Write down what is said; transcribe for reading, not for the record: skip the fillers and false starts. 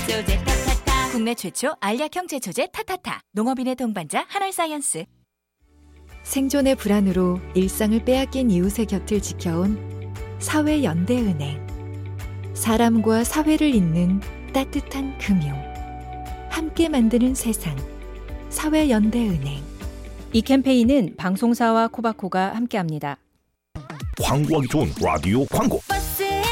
제초제 타타타. 국내 최초 알약형 제초제 타타타. 농업인의 동반자 한알사이언스. 생존의 불안으로 일상을 빼앗긴 이웃의 곁을 지켜온 사회연대은행. 사람과 사회를 잇는 따뜻한 금융. 함께 만드는 세상. 사회연대은행. 이 캠페인은 방송사와 코바코가 함께합니다. 광고하기 좋은 라디오 광고.